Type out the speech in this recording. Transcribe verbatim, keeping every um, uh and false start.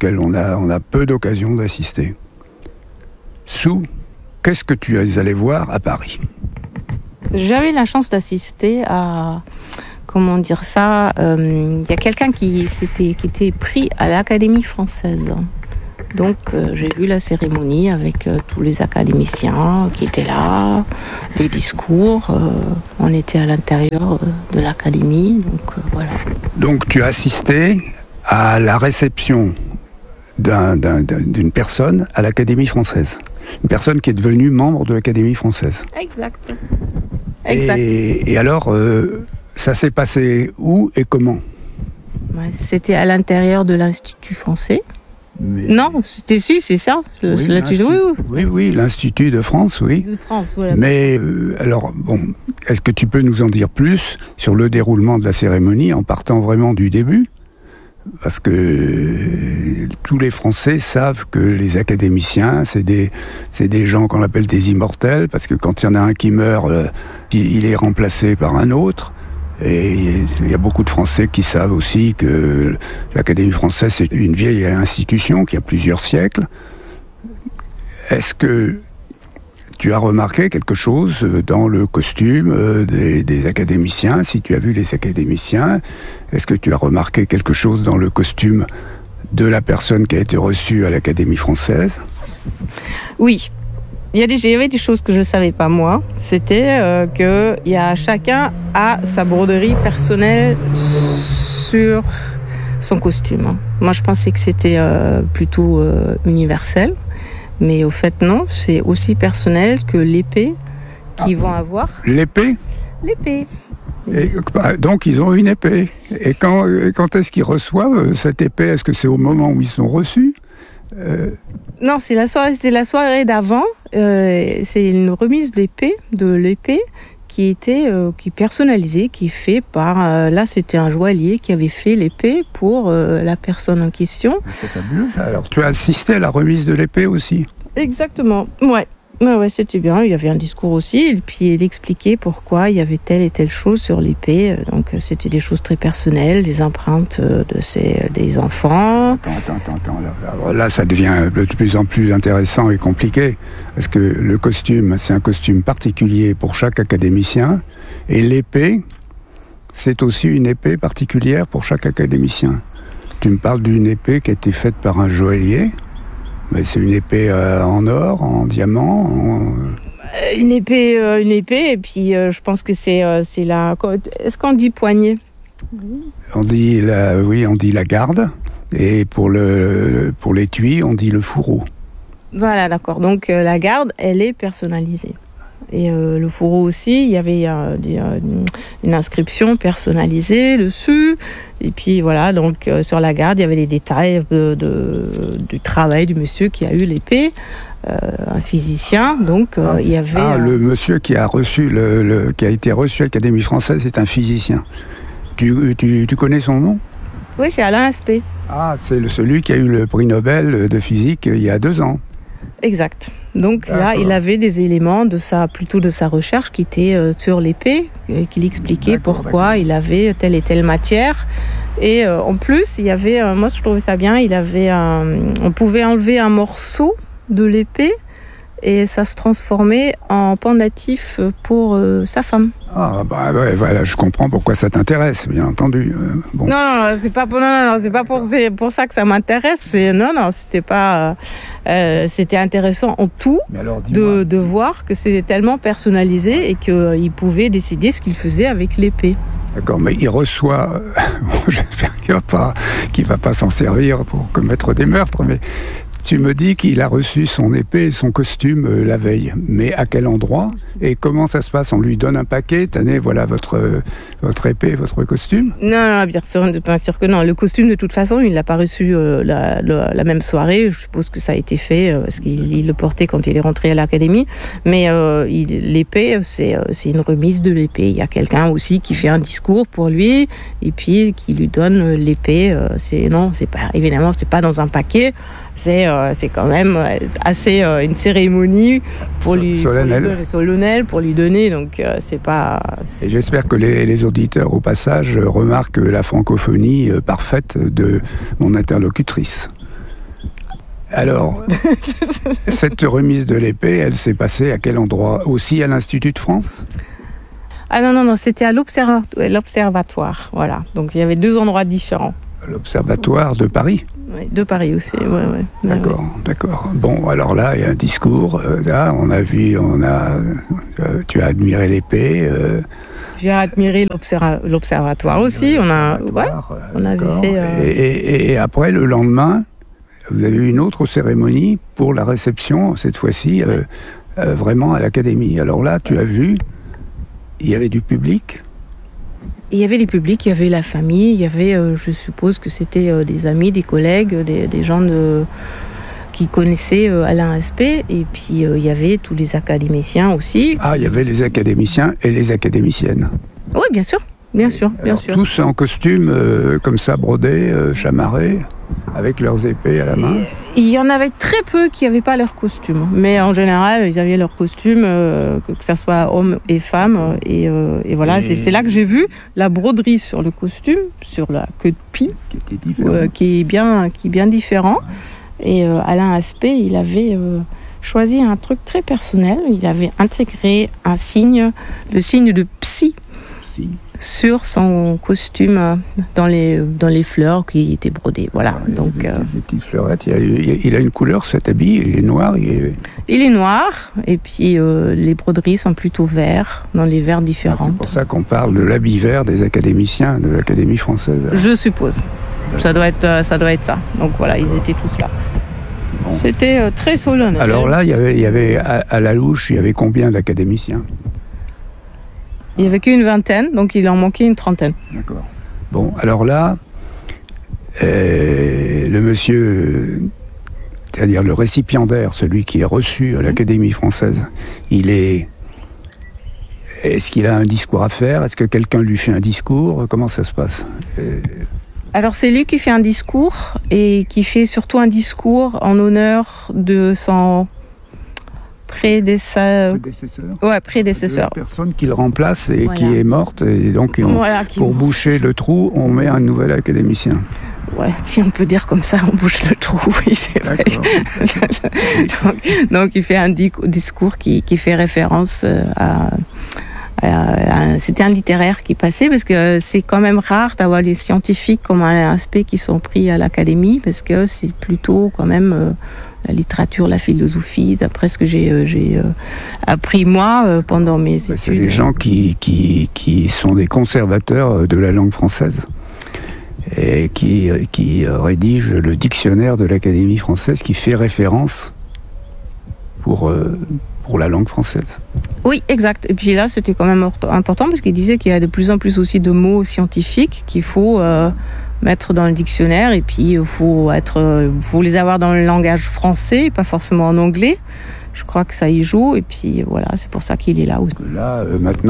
auxquelles on a, on a peu d'occasion d'assister. Sue, qu'est-ce que tu es allé voir à Paris ? J'avais la chance d'assister à, comment dire ça, il euh, y a quelqu'un qui, s'était, qui était pris à l'Académie française. Donc euh, j'ai vu la cérémonie avec euh, tous les académiciens qui étaient là, les discours, euh, on était à l'intérieur euh, de l'académie, donc euh, voilà. Donc tu as assisté à la réception d'un, d'un, d'une personne à l'Académie française, une personne qui est devenue membre de l'Académie française. Exact. Exact. Et, et alors, euh, ça s'est passé où et comment ? Ouais, c'était à l'intérieur de l'Institut français. Mais... Non, c'était si, c'est ça. Oui, l'Institut, oui, oui, oui, oui, l'Institut de France, oui. De France, voilà. Mais euh, alors, bon, est-ce que tu peux nous en dire plus sur le déroulement de la cérémonie en partant vraiment du début ? Parce que euh, tous les Français savent que les académiciens, c'est des, c'est des gens qu'on appelle des immortels, parce que quand il y en a un qui meurt, euh, il est remplacé par un autre. Et il y a beaucoup de Français qui savent aussi que l'Académie française, c'est une vieille institution qui a plusieurs siècles. Est-ce que tu as remarqué quelque chose dans le costume des, des académiciens ? Si tu as vu les académiciens, est-ce que tu as remarqué quelque chose dans le costume de la personne qui a été reçue à l'Académie française ? Oui. Il y, a des, il y avait des choses que je ne savais pas, moi. C'était euh, que il y a, chacun a sa broderie personnelle sur son costume. Moi, je pensais que c'était euh, plutôt euh, universel. Mais au fait, non. C'est aussi personnel que l'épée qu'ils ah, vont avoir. L'épée ? L'épée. Et, donc, ils ont une épée. Et quand, quand est-ce qu'ils reçoivent cette épée ? Est-ce que c'est au moment où ils sont reçus ? Euh... Non, c'est la soirée, c'était la soirée d'avant. Euh, c'est une remise d'épée, de l'épée qui était euh, qui personnalisée, qui est fait par euh, là c'était un joaillier qui avait fait l'épée pour euh, la personne en question. C'est fabuleux. Alors tu as assisté à la remise de l'épée aussi ? Exactement. Ouais. Ouais, ouais, c'était bien. Il y avait un discours aussi, et puis il expliquait pourquoi il y avait telle et telle chose sur l'épée. Donc c'était des choses très personnelles, des empreintes de ces, des enfants. Attends, attends, attends, attends. Là, là, ça devient de plus en plus intéressant et compliqué, parce que le costume, c'est un costume particulier pour chaque académicien, et l'épée, c'est aussi une épée particulière pour chaque académicien. Tu me parles d'une épée qui a été faite par un joaillier. Mais c'est une épée euh, en or, en diamant en... Une épée, euh, une épée, et puis euh, je pense que c'est, euh, c'est la... Est-ce qu'on dit poignée ? On dit la... Oui, on dit la garde, et pour, le... pour l'étui, on dit le fourreau. Voilà, d'accord. Donc euh, la garde, elle est personnalisée. Et euh, le fourreau aussi, il y avait euh, des, euh, une inscription personnalisée dessus. Et puis voilà, donc euh, sur la garde, il y avait les détails de, de, du travail du monsieur qui a eu l'épée, euh, un physicien. Donc euh, ah, il y avait. Ah, euh... le monsieur qui a reçu le, le qui a été reçu à l'Académie française, c'est un physicien. Tu, tu, tu connais son nom ? Oui, c'est Alain Aspect. Ah, c'est le, celui qui a eu le prix Nobel de physique il y a deux ans. Exact. Donc D'accord. Là, il avait des éléments de sa, plutôt de sa recherche qui étaient euh, sur l'épée, et qu'il expliquait d'accord, pourquoi d'accord. il avait telle et telle matière. Et euh, en plus, il y avait, euh, moi je trouvais ça bien, il avait, un, on pouvait enlever un morceau de l'épée et ça se transformait en pendatif pour euh, sa femme. Ah bah ouais, voilà, je comprends pourquoi ça t'intéresse, bien entendu. Euh, bon. Non, non, non, c'est pas pour, non, non, non, c'est pas pour, c'est pour ça que ça m'intéresse. C'est, non, non, c'était pas, euh, c'était intéressant en tout alors, de, de voir que c'était tellement personnalisé et qu'il pouvait décider ce qu'il faisait avec l'épée. D'accord, mais il reçoit, j'espère qu'il va pas, qu'il va pas s'en servir pour commettre des meurtres, mais tu me dis qu'il a reçu son épée et son costume euh, la veille. Mais à quel endroit ? Et comment ça se passe ? On lui donne un paquet, tenez, voilà votre, euh, votre épée, votre costume ? Non, non, bien sûr, bien sûr que non. Le costume, de toute façon, il ne l'a pas reçu euh, la, la, la même soirée. Je suppose que ça a été fait, euh, parce qu'il il le portait quand il est rentré à l'académie. Mais euh, il, l'épée, c'est, euh, c'est une remise de l'épée. Il y a quelqu'un aussi qui fait un discours pour lui, et puis qui lui donne l'épée. Euh, c'est, non, c'est pas, évidemment, c'est pas dans un paquet. C'est, euh, c'est quand même assez euh, une cérémonie pour lui, solennelle. Pour lui, solennelle pour lui donner, donc euh, c'est pas... C'est... Et j'espère que les, les auditeurs, au passage, remarquent la francophonie euh, parfaite de mon interlocutrice. Alors, cette remise de l'épée, elle s'est passée à quel endroit? Aussi à l'Institut de France? Ah non, non, non, c'était à l'observa- l'Observatoire, voilà. Donc il y avait deux endroits différents. L'Observatoire de Paris? Oui, de Paris aussi, ouais, ouais. D'accord, ouais. d'accord. Bon, alors là, il y a un discours. Euh, là, on a vu, on a, euh, tu as admiré l'épée. Euh, J'ai admiré l'observa- l'Observatoire aussi. On a, ouais, on avait fait. Euh... Et, et, et après, le lendemain, vous avez eu une autre cérémonie pour la réception, cette fois-ci, euh, euh, vraiment à l'Académie. Alors là, tu as vu, il y avait du public. Il y avait les publics, il y avait la famille, il y avait, euh, je suppose que c'était euh, des amis, des collègues, des, des gens de, qui connaissaient euh, Alain Aspect. Et puis euh, il y avait tous les académiciens aussi. Ah, il y avait les académiciens et les académiciennes. Oui, bien sûr, bien sûr, bien Alors, sûr. Tous en costume, euh, comme ça, brodés, euh, chamarrés, avec leurs épées à la main. Il y en avait très peu qui n'avaient pas leur costume. Mais en général, ils avaient leur costume, euh, que, que ce soit hommes et femmes. Et, euh, et voilà, et... c'est, c'est là que j'ai vu la broderie sur le costume, sur la queue de pie, qui, était différent. Euh, qui, est, bien, qui est bien différent. Et euh, Alain Aspect, il avait euh, choisi un truc très personnel. Il avait intégré un signe, le signe de Psy. Psy. Sur son costume dans les, dans les fleurs qui étaient brodées. Voilà. Ouais, donc, des, euh... des petites fleurettes. Il, a, il a une couleur, cet habit, il est noir. Il est, il est noir, et puis euh, les broderies sont plutôt verts, dans les verts différents. Ah, c'est pour ça qu'on parle de l'habit vert des académiciens de l'Académie française. Je suppose. Ça doit être, ça doit être ça. Donc voilà, ils étaient tous là. Bon. C'était euh, très solennel. Alors là, il y avait, il y avait à, à la louche, il y avait combien d'académiciens? Il n'y avait qu'une vingtaine, donc il en manquait une trentaine. D'accord. Bon, alors là, euh, le monsieur, c'est-à-dire le récipiendaire, celui qui est reçu à l'Académie française, il est... Est-ce qu'il a un discours à faire? Est-ce que quelqu'un lui fait un discours? Comment ça se passe? euh... Alors c'est lui qui fait un discours, et qui fait surtout un discours en honneur de son... Prédécesseur. Prédécesseur. Ouais, prédécesseur. La personne qui le remplace et voilà. qui est morte. Et donc, on, voilà, pour boucher le trou, on met un nouvel académicien. Ouais, si on peut dire comme ça, on bouche le trou, oui, c'est vrai. donc, donc, il fait un discours qui, qui fait référence à... C'était un littéraire qui passait, parce que c'est quand même rare d'avoir les scientifiques comme Alain Aspect qui sont pris à l'Académie, parce que c'est plutôt quand même euh, la littérature, la philosophie, d'après ce que j'ai, euh, j'ai euh, appris moi euh, pendant mes bah, études. C'est des gens qui, qui, qui sont des conservateurs de la langue française et qui, qui rédigent le dictionnaire de l'Académie française qui fait référence pour... Euh, pour la langue française. Oui, exact. Et puis là, c'était quand même important parce qu'il disait qu'il y a de plus en plus aussi de mots scientifiques qu'il faut euh, mettre dans le dictionnaire, et puis il faut, être, faut les avoir dans le langage français, pas forcément en anglais. Je crois que ça y joue, et puis voilà, c'est pour ça qu'il est là aussi. Là, euh, maintenant,